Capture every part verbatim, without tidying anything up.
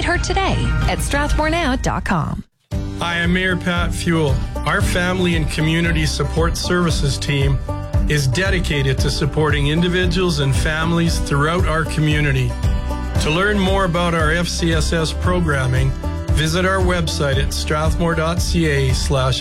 her today at strathmore now dot com. Hi, I'm Mayor Pat Fuel. Our Family and Community Support Services team is dedicated to supporting individuals and families throughout our community. To learn more about our F C S S programming, visit our website at strathmore.ca slash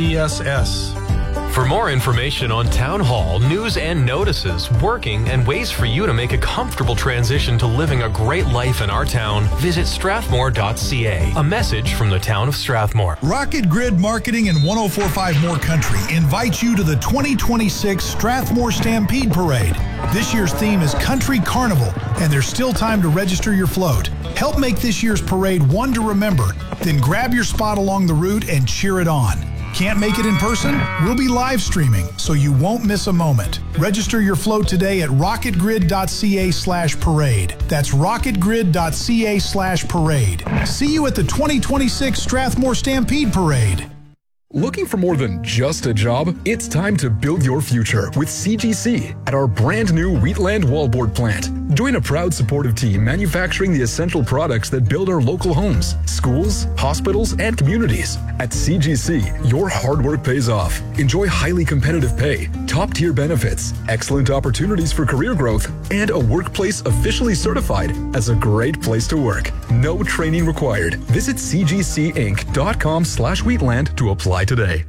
FCSS. For more information on Town Hall, news and notices, working, and ways for you to make a comfortable transition to living a great life in our town, visit strathmore dot c a. A message from the town of Strathmore. Rocket Grid Marketing and one oh four point five More Country invites you to the twenty twenty-six Strathmore Stampede Parade. This year's theme is Country Carnival, and there's still time to register your float. Help make this year's parade one to remember, then grab your spot along the route and cheer it on. Can't make it in person? We'll be live streaming, so you won't miss a moment. Register your float today at rocketgrid.ca slash parade. That's rocketgrid.ca slash parade. See you at the twenty twenty-six Strathmore Stampede Parade. Looking for more than just a job? It's time to build your future with C G C at our brand new Wheatland Wallboard plant. Join a proud supportive team manufacturing the essential products that build our local homes, schools, hospitals, and communities. At C G C, your hard work pays off. Enjoy highly competitive pay, top-tier benefits, excellent opportunities for career growth, and a workplace officially certified as a great place to work. No training required. Visit c g c inc dot com slash wheatland to apply today.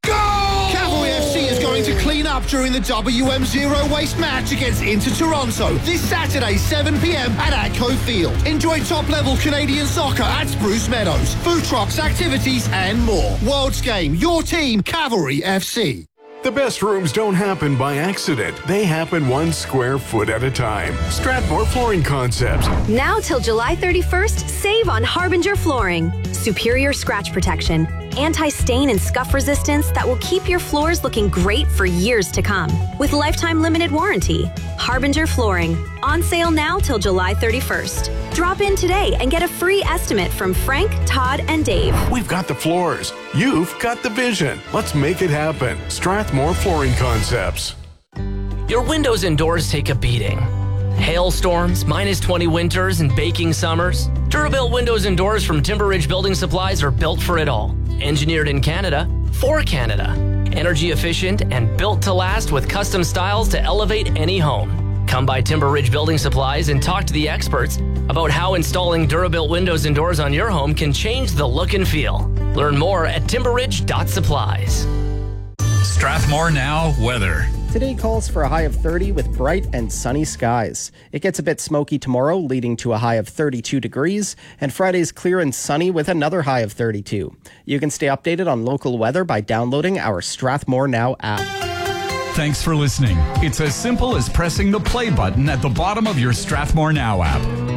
Cavalry F C is going to clean up during the W M Zero Waste match against Inter Toronto this Saturday, seven p m at Atco Field. Enjoy top-level Canadian soccer at Spruce Meadows, food trucks, activities, and more. World's Game, your team, Cavalry F C. The best rooms don't happen by accident. They happen one square foot at a time. Strathmore Flooring Concepts. Now till July thirty-first, save on Harbinger Flooring. Superior scratch protection, anti-stain and scuff resistance that will keep your floors looking great for years to come. With lifetime limited warranty. Harbinger Flooring. On sale now till July thirty-first. Drop in today and get a free estimate from Frank, Todd, and Dave. We've got the floors. You've got the vision. Let's make it happen. Strathmore Flooring Concepts. Your windows and doors take a beating. Hailstorms, minus twenty winters, and baking summers. Durabuilt windows and doors from Timber Ridge Building Supplies are built for it all. Engineered in Canada, for Canada. Energy efficient and built to last with custom styles to elevate any home. Come by Timber Ridge Building Supplies and talk to the experts about how installing Durabuilt windows and doors on your home can change the look and feel. Learn more at timber ridge dot supplies. Strathmore Now weather. Today calls for a high of thirty with bright and sunny skies. It gets a bit smoky tomorrow, leading to a high of thirty-two degrees, and Friday's clear and sunny with another high of thirty-two. You can stay updated on local weather by downloading our Strathmore Now app. Thanks for listening. It's as simple as pressing the play button at the bottom of your Strathmore Now app.